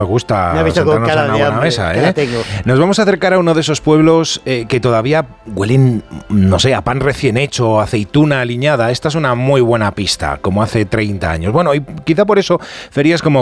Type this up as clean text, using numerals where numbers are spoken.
Me gusta Me ha visto con sentarnos cara a una de buena hambre, mesa, que la tengo. Nos vamos a acercar a uno de esos pueblos que todavía huelen, no sé, a pan recién hecho, aceituna aliñada. Esta es una muy buena pista, como hace 30 años. Bueno, y quizá por eso ferias como